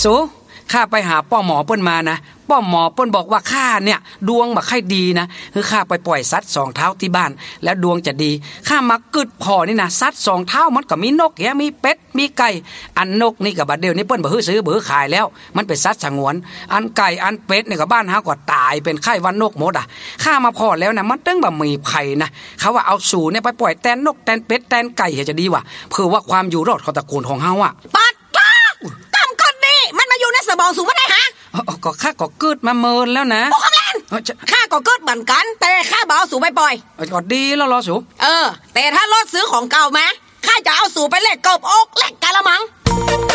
สูข้าไปหาป้อหมอเปิ้นมานะป้อหมอเปิ้นบอกว่าข้าเนี่ยดวงบ่ค่อยดีนะคือข้าไปปล่อยสัตว์2เท้าที่บ้านแล้วดวงจะดีข้ามากึดพอนี่นะสัตว์2เท้ามันก็มีนกแฮะมีเป็ดมีไก่อันนกนี่ก็บัดเดี๋ยวนี้เปิ้นบ่ฮื้อซื้อบ่ฮื้อขายแล้วมันเป็นสัตว์สงวนอันไก่อันเป็ดนี่ก็บ้านเฮาก็ตายเป็นไข้หวัดนกหมดอ่ะข้ามาพอแล้วนะมันตึงบ่มีไผนะเขาว่าเอาสู่เนี่ยไปปล่อยแตนนกแตนเป็ดแตนไก่จะดีว่ะเพื่อว่าความอยู่รอดของตระกูลของเฮาอ่ะปัดท้ากำคนนี่มันมาอยู่ในสมองสูงมันได้ฮะก็ข้าก็กึดมาเมินแล้วนะโอ้คำแลนข้าก็กึดเหมือนกันแต่ข้าบ่เอาสูไปปล่อยก็ดีแล้วรอสูแต่ถ้ารถซื้อของเก่ามาข้าจะเอาสูไปเล็กกบอกเล็กกะละมัง